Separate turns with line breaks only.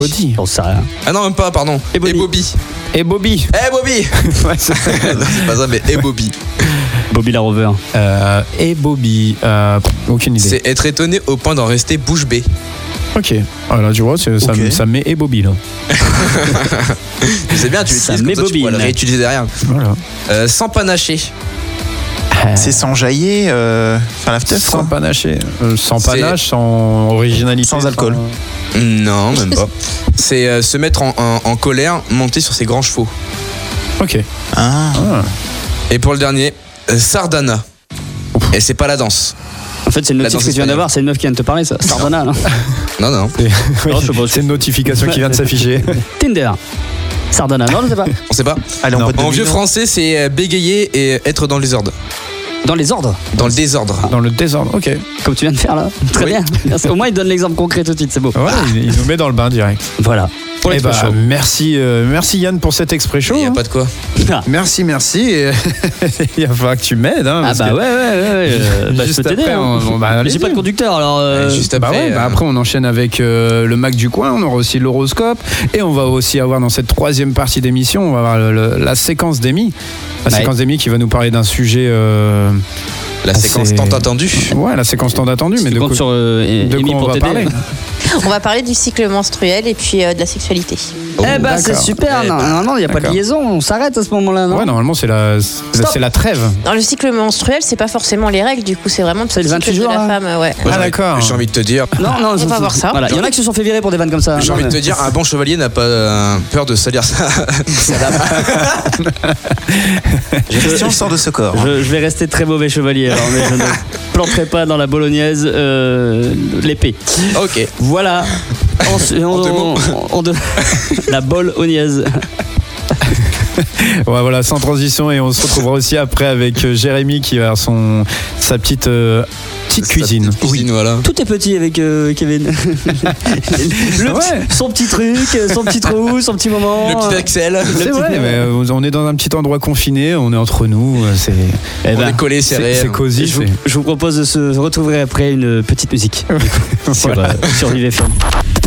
Body.
J'en sais rien.
Ah non, même pas, pardon.
Et Bobby.
Et Bobby.
Et Bobby.
Ouais, c'est pas ça, mais et Bobby.
Bobby la Rover.
Et Bobby. Aucune idée.
C'est être étonné au point d'en rester bouche bée.
Ok. Voilà, tu vois, ça met et Bobby là.
C'est bien, tu
Ça
l'utilises comme ça, tu
m'ébobine.
pourras le réutiliser derrière.
Voilà.
Sans panacher.
C'est sans jaillir, faire la teuf,
Sans
quoi.
panacher. Sans panache, sans originalité.
Sans alcool.
Non, même pas. C'est se mettre en colère, monter sur ses grands chevaux.
Ok.
Ah.
Et pour le dernier, Sardana. Et c'est pas la danse.
En fait, c'est une
La
notice
danse
que tu viens
espagnole.
d'avoir, c'est une meuf qui vient de te parler, ça. Sardana, non
Non.
Oui,
Non, je sais pas.
c'est une notification qui vient de s'afficher.
Tinder. Sardana, non, je sais pas.
On sait pas.
Allez,
Non.
on peut
En vieux français, c'est bégayer et être dans le désordre.
Dans les ordres,
Dans le désordre.
Dans le désordre. Ok.
comme tu viens de faire là. Très
Oui.
bien. Merci. Au moins, il donne l'exemple concret tout de suite, c'est beau.
Ouais, il nous met dans le bain direct.
Voilà. Pour
Eh
l'express
bah,
show.
merci Yann pour cet exprès show.
Il n'y a pas de quoi.
Merci. Et il va falloir que tu m'aides. Hein,
Ah
parce
bah
que
ouais. Bah, je
juste
peux t'aider.
après,
Hein.
on va
Mais
aller
j'ai pas de conducteur, alors.
Juste
Bah
après.
ouais, après on enchaîne avec le Mac du coin, on aura aussi l'horoscope et on va aussi avoir dans cette troisième partie d'émission, on va avoir la séquence d'Emmy. La
Ouais.
séquence d'Emmy qui va nous parler d'un sujet...
La séquence
c'est-
tant attendue.
Ouais, la séquence tant attendue, mais
Tu
de
comptes
quoi,
sur
de
Amy
quoi on
pour
va
t'aider.
parler?
On va parler du cycle menstruel et puis de la sexualité.
Eh bah c'est
d'accord.
super, normalement il n'y a pas de
D'accord.
liaison, on s'arrête à ce moment-là, non?
Ouais, normalement c'est la trêve.
Dans le cycle menstruel, c'est pas forcément les règles, du coup, c'est vraiment
C'est
le
le
cycle
28
de
jours,
la
hein.
femme. Ouais.
Moi,
Ah, d'accord.
J'ai envie de te dire.
Non,
On va voir ça.
Voilà. Il y en a qui se sont fait virer pour des vannes comme ça.
J'ai envie de te dire, un bon chevalier n'a pas peur de salir ça.
Question sort de ce corps.
Je vais rester très mauvais chevalier, alors, mais je ne planterai pas dans la bolognaise l'épée.
Ok.
Voilà. La bolognaise.
Ouais, voilà, sans transition et on se retrouvera aussi après avec Jérémy qui va avoir sa petite cuisine.
Cuisine, voilà.
Tout est petit avec Kevin.
Ouais.
Son petit truc, son petit trou, son petit moment.
Le petit Axel.
C'est vrai, mais on est dans un petit endroit confiné, on est entre nous, c'est
Eh
On
ben,
est collé, serré.
c'est cosy.
je vous propose de se retrouver après une petite musique sur Vive FM.